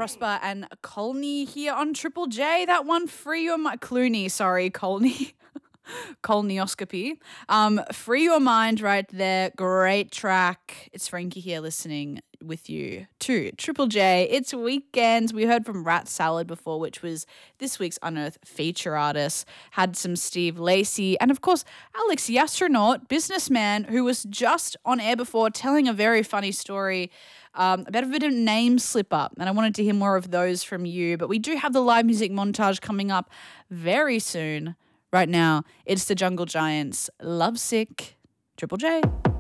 Prosper and Colney here on Triple J. That one, Free Your Mind. Clooney, sorry, Colney. Colneoscopy. Free Your Mind right there. Great track. It's Frankie here listening with you to Triple J. It's weekends. We heard from Rat Salad before, which was this week's Unearthed feature artist. Had some Steve Lacey and, of course, Alex the Astronaut, businessman, who was just on air before telling a very funny story about a bit of name slip up, and I wanted to hear more of those from you. But we do have the live music montage coming up very soon. Right now, it's the Jungle Giants, Lovesick, Triple J.